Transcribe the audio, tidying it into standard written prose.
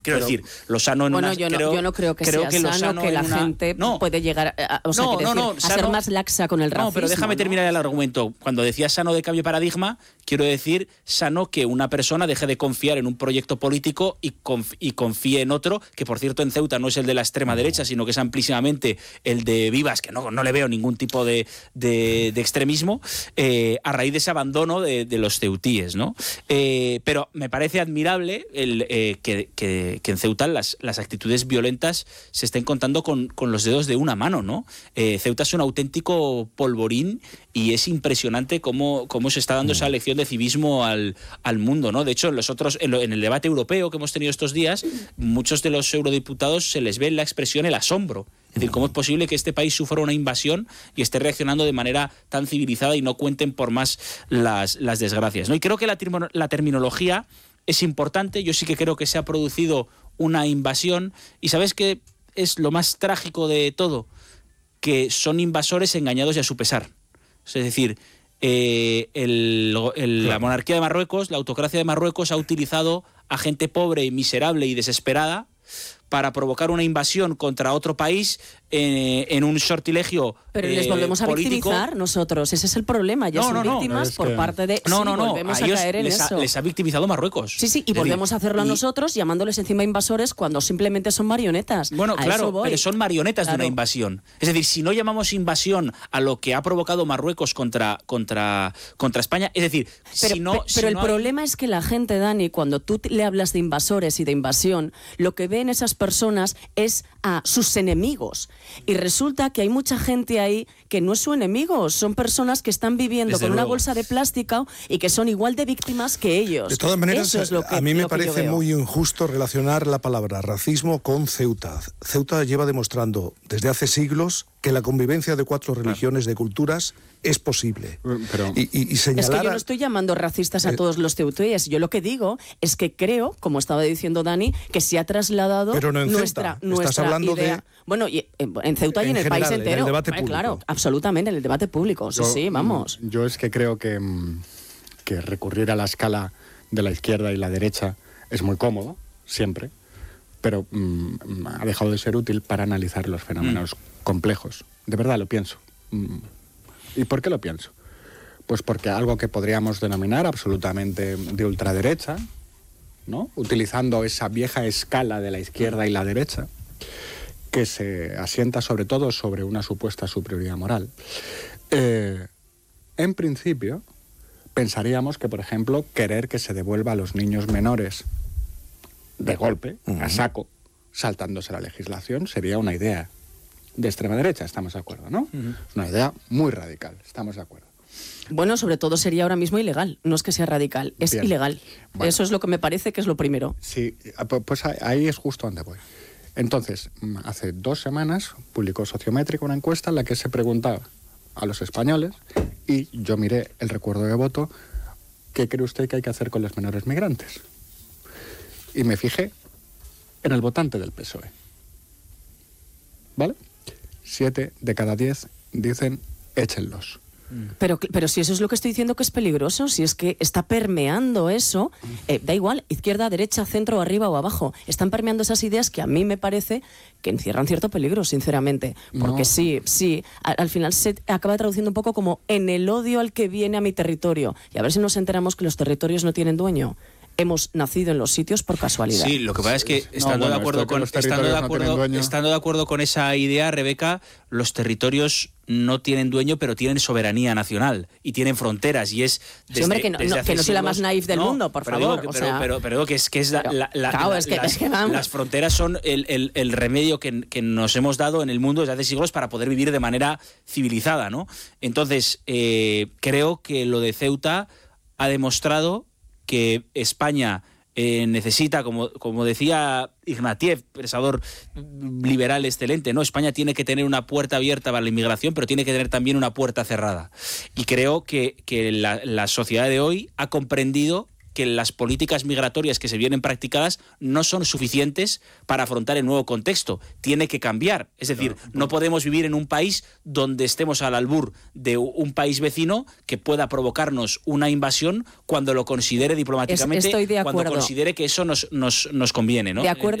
Quiero decir, lo sano en una... yo no creo que sea sano que la gente puede llegar a ser más laxa con el racismo. No, pero déjame terminar el argumento. Cuando decía sano de cambio de paradigma, quiero decir sano que una persona deje de confiar en un proyecto político y confíe en otro, que por cierto en Ceuta no es el de la extrema derecha, sino que es amplísimamente el de Vivas, que no le veo ningún tipo de extremismo, a raíz de ese abandono de los ceutíes, ¿no? Pero me parece admirable que en Ceuta las actitudes violentas se estén contando con los dedos de una mano, ¿no? Ceuta es un auténtico polvorín y es impresionante cómo se está dando esa lección de civismo al mundo, ¿no? De hecho, en el debate europeo que hemos tenido estos días, muchos de los eurodiputados se les ve en la expresión el asombro. Es decir, ¿cómo es posible que este país sufra una invasión y esté reaccionando de manera tan civilizada y no cuenten por más las desgracias, ¿no? Y creo que la terminología es importante. Yo sí que creo que se ha producido una invasión y ¿sabes qué es lo más trágico de todo? Que son invasores engañados y a su pesar. Es decir, la monarquía de Marruecos, la autocracia de Marruecos ha utilizado a gente pobre, miserable y desesperada para provocar una invasión contra otro país en un sortilegio pero les volvemos a político. Victimizar nosotros, ese es el problema, ya son víctimas por parte de... volvemos a caer en eso. Les ha victimizado Marruecos. Sí, y volvemos a hacerlo nosotros llamándoles encima invasores cuando simplemente son marionetas. Bueno, claro, pero son marionetas de una invasión. Es decir, si no llamamos invasión a lo que ha provocado Marruecos contra España, es decir, pero el problema es que la gente, Dani, cuando tú le hablas de invasores y de invasión, lo que ven esas personas es a sus enemigos. Y resulta que hay mucha gente ahí que no es su enemigo, son personas que están viviendo con una bolsa de plástico y que son igual de víctimas que ellos. De todas maneras, a mí me parece muy injusto relacionar la palabra racismo con Ceuta. Ceuta lleva demostrando desde hace siglos que la convivencia de 4 religiones, de culturas, es posible. Pero, y señalar... Es que yo no estoy llamando racistas a todos los ceutíes. Yo lo que digo es que creo, como estaba diciendo Dani, que se ha trasladado pero no en nuestra Estás hablando idea. De... Bueno, en Ceuta y en el general, país entero. En el debate público. Claro, absolutamente, en el debate público. Sí, vamos. Yo es que creo que recurrir a la escala de la izquierda y la derecha es muy cómodo, siempre, pero ha dejado de ser útil para analizar los fenómenos complejos. De verdad lo pienso. ¿Y por qué lo pienso? Pues porque algo que podríamos denominar absolutamente de ultraderecha, ¿no? Utilizando esa vieja escala de la izquierda y la derecha, que se asienta sobre todo sobre una supuesta superioridad moral. En principio, pensaríamos que, por ejemplo, querer que se devuelva a los niños menores de golpe, a saco, saltándose la legislación, sería una idea de extrema derecha, estamos de acuerdo, ¿no? Es una idea muy radical, estamos de acuerdo. Bueno, sobre todo sería ahora mismo ilegal, no es que sea radical, es ilegal. Bueno, eso es lo que me parece que es lo primero. Sí, pues ahí es justo donde voy. Entonces, hace 2 semanas publicó Sociométrica una encuesta en la que se preguntaba a los españoles, y yo miré el recuerdo de voto, ¿qué cree usted que hay que hacer con los menores migrantes? Y me fijé en el votante del PSOE. ¿Vale? 7 de cada 10 dicen échenlos. Pero si eso es lo que estoy diciendo, que es peligroso, si es que está permeando eso, da igual, izquierda, derecha, centro, arriba o abajo, están permeando esas ideas que a mí me parece que encierran cierto peligro, sinceramente, porque sí, al final se acaba traduciendo un poco como en el odio al que viene a mi territorio, y a ver si nos enteramos que los territorios no tienen dueño. Hemos nacido en los sitios por casualidad. Sí, lo que pasa es que estando de acuerdo con esa idea, Rebeca, los territorios no tienen dueño, pero tienen soberanía nacional y tienen fronteras, y es desde, sí, hombre, que no soy la más naif del mundo, por favor. Pero que es las fronteras son el remedio que nos hemos dado en el mundo desde hace siglos para poder vivir de manera civilizada, ¿no? Entonces, creo que lo de Ceuta ha demostrado que España necesita, como decía Ignatieff, pensador liberal excelente, ¿no? España tiene que tener una puerta abierta para la inmigración, pero tiene que tener también una puerta cerrada. Y creo que la sociedad de hoy ha comprendido que las políticas migratorias que se vienen practicadas no son suficientes para afrontar el nuevo contexto. Tiene que cambiar. Es decir, no podemos vivir en un país donde estemos al albur de un país vecino que pueda provocarnos una invasión cuando lo considere diplomáticamente, Estoy de acuerdo. cuando considere que eso nos conviene, ¿no? De acuerdo.